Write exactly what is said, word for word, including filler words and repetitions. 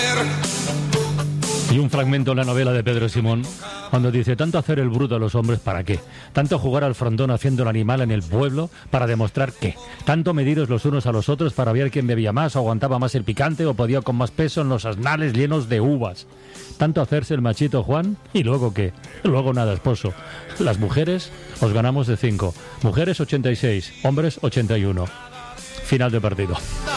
Y un fragmento en la novela de Pedro Simón, cuando dice: tanto hacer el bruto a los hombres, ¿para qué? Tanto jugar al frontón haciendo el animal en el pueblo, ¿para demostrar qué? Tanto mediros los unos a los otros para ver quién bebía más, o aguantaba más el picante, o podía con más peso en los asnales llenos de uvas. Tanto hacerse el machito Juan, ¿y luego qué? Luego nada, esposo. Las mujeres os ganamos de cinco. Mujeres ochenta y seis, hombres ochenta y uno. Final de partido.